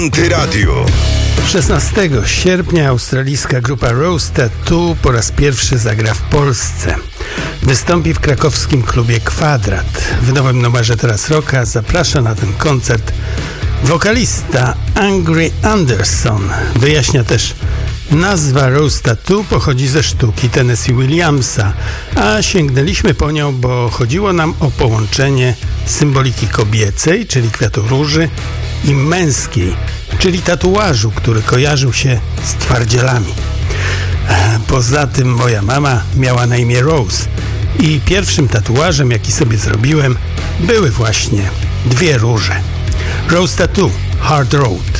Antyradio. 16 sierpnia australijska grupa Rose Tattoo po raz pierwszy zagra w Polsce. Wystąpi w krakowskim klubie Kwadrat. W nowym numerze Teraz Rocka zaprasza na ten koncert wokalista Angry Anderson. Wyjaśnia też: nazwa Rose Tattoo pochodzi ze sztuki Tennessee Williamsa, a sięgnęliśmy po nią, bo chodziło nam o połączenie symboliki kobiecej, czyli kwiatu róży, i męskiej, czyli tatuażu, który kojarzył się z twardzielami. Poza tym moja mama miała na imię Rose i pierwszym tatuażem, jaki sobie zrobiłem, były właśnie dwie róże. Rose Tattoo, Hard Road.